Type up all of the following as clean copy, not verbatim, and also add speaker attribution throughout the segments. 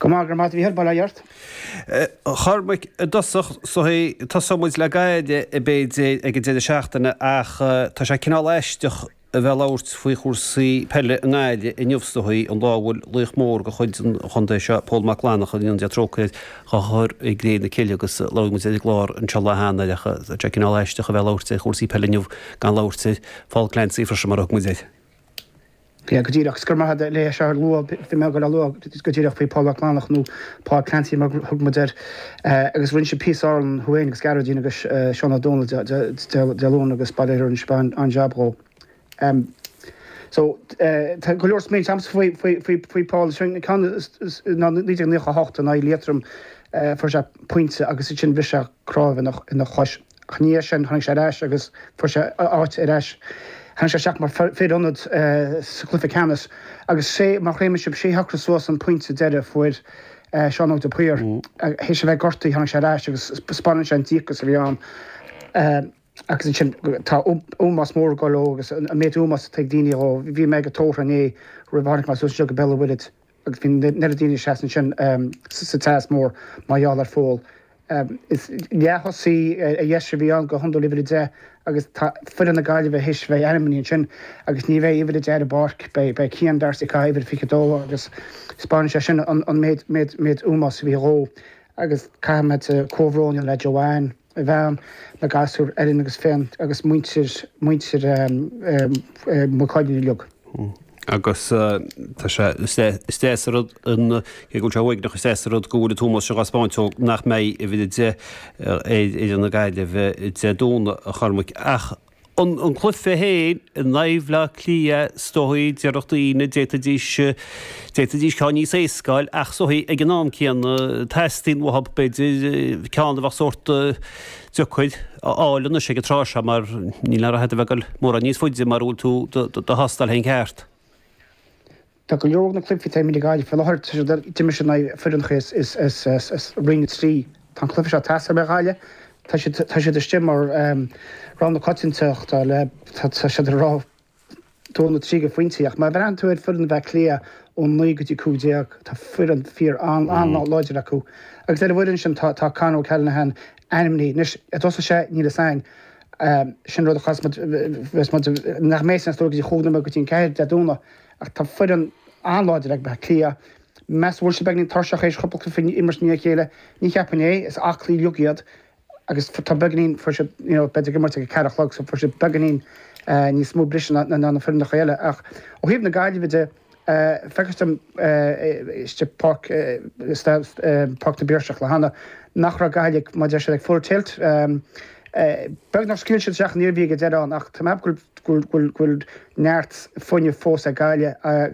Speaker 1: Gomágur mat bhí bailart.
Speaker 2: Charmaic dosach tá samúid le gaide I béide ag dé seachtainna ach tá sé cinál eisteach a bheith láirt faoi chósaí pelle an gáide I nniuhstóí an láhfuil luich mór go chuid chundé se Paul McLanach an de trocaid chuthir I gréad na ciile agus láimú ag lár an se lehanana lecha cinál eisteach a bheith láirta chósaí pelle nniuh gan láirta fáilcleintí fre sem marach muide.
Speaker 1: Ja go dtíach gur mar le se lu me go lu go dtíach fao Paul McLanach nó Paul Clancy mar thugmaidir agus rinn se píáin thuéin agus garadín agus Seán O'Donnell deún agus bailir an Spáin an jabró. So go leor mé sam faoi Paul ní nícha hocht an létrum for se pointinte agus sin bhí se cráh ina chois chaní sin hanig sé reis agus for se áit reis. Han sé seach mar féad glyfa canas agus sé mar réime sé sé hachra suas an pointinte deire fuir Seán de puir hé sé bheith gortaí han sé reis agus spanne sé an díchas a bhíán agus sin tá ómas mór go agus a méid ómas teag daine ó bhí me go tóra né rihharnig mar sus go bell wiid agus hín net daine se sin sa teas mór maiall ar fóil. Is leachosí a dhéisir bhí an go hundú libh de agus fu na gáile bheith his bheith animíon sin agus ní bheith ihid de a barc be cían darsa caiibh ficadó agus Spáin se sin an méid úmas bhí ró agus caiimiid cóhróin le Joáin a bhean na gasú erin agus féin agus muintir muáidir lug.
Speaker 2: Agus stéarad go tehaig nach stéarad goúla túmas se gaspáintó nach mé I bhí dé éidir na gaide bheith dé dúna a charmaic ach an chlufa héin in naimh le clia stóí deachtaíine détadís chaní séáil ach soí ag an ná cían testín wahab beidir ceanna bh sort duchuid álanna sé go tráise mar ní le a bheitgal mór a níos fuide mar úl tú do hastal hen ceart.
Speaker 1: Tá go leor na clifi mí gáide fel hart tiimi sin fuchéis is ring trí tá clufi se tasa be gáile tá sé de stimmar ran na cotinteach le sé rá tóna tríige foiintíach, mar bheit an túid fuan bheith clia ón 9 gotí cúdéach tá fuan fír an láidir acu. Agus le bhfuin sin tá canó cena hen animní nus tosa sé ní le sein sin rud a chas nach mééis an stógus chóna go tín ceir de dúna ach tá fuan anláidir ag be clia. Mes bhil se beginn tarseach éis chopla fin immers ní chéile, ní cheappané is achlí lugiad agus tá beganín for se beidir gimmar go ceachlag so for se beganín ní smó brisin na fin nach chéile ach ó híb na gaiide de fegastam iste park de Beerseach le hanna nach ra gaiide má de se ag fulltilt. Beg nach skill seach níorhí de an ach táhfuil neart funne fós a gaiile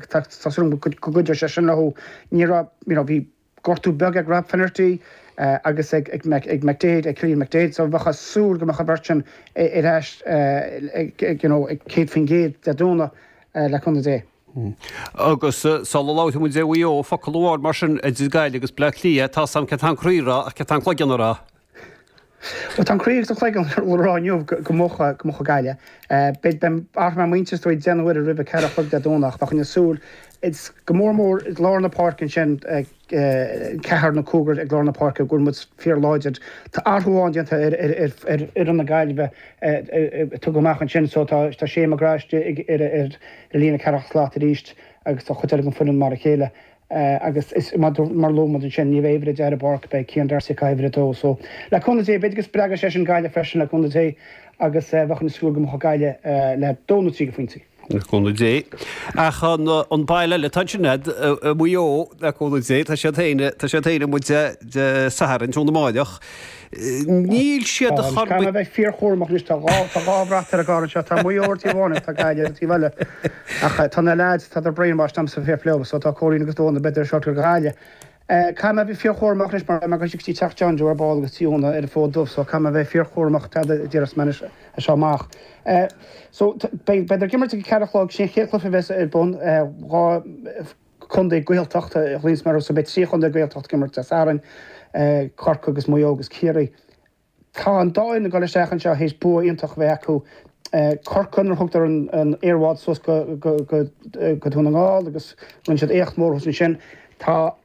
Speaker 1: go goidir se sin lethú ní bhí gortú beg ag rap fanirtí agus ag McDade ag Cillian McDade so bhacha súr go bertin I reis ag céad fin géad de dúna le chuna dé.
Speaker 2: Agus sal láit mu dé bhío facaláir mar sin gaiile agus ble lia tá sam ce an cruíra a ce an chluigeanrá.
Speaker 1: Tá cruíh rániuh go mocha gaile. Beit ben arma muintesúid déanahfuir a ribh ceach chug de dúnach bach na súl. It's go mór glárna parkin sin cehar na cúgur ag glárna park gur mu fear láidir. Tá arhuáinta an na gaiileh tu goachchan sin so tá sé aráiste lína ceach láta ríist agus tá chuteil go funin mar a chéile. Agus is mar lomad sin ní bhéhre de a barc bei cían dar sa caiimhre dó. So le chuna é beidir gus brega sé sin gaiile freisin le chuna é agus bhachan súl go mo gaiile le dóna trí go foiointí.
Speaker 2: Chuna dé. Ach an baile le tansined muo le chuna dé tá sé téine mu de saharan tún na máideach. Níl siad a
Speaker 1: char bheith fíor chóirmach is tárábhreachtar a gáin se tá muortí bháinna tá gaiide tí bhile tána leid tá brein mar stam sa fé leh so tá choín agus dóna beidir seir go gáile. Cam bheith fíor chóirmach is mar go tí teachán ar báil agus tíúna ar fód dubh so cam bheith fíor chóirmach déras me a seáach. So beidir gimmar go ceachlág sin chéchlufa bheits ar bun chundé goilteachta líns mar so beit sí chundé goiltecht gimmar a sarin carca agus muogus céirí. Tá an dáin go sechan se hééis bu ionintach bheith acu carcanar thugtar an éhád sus go túna ngáil agus rinn siad écht mór sin. Tá